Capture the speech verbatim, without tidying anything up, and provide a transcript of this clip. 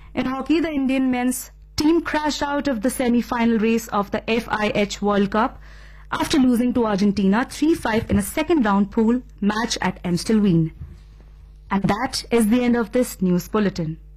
In hockey, the Indian men's team crashed out of the semi-final race of the F I H World Cup after losing to Argentina three five in a second round pool match at Amstelveen. And that is the end of this news bulletin.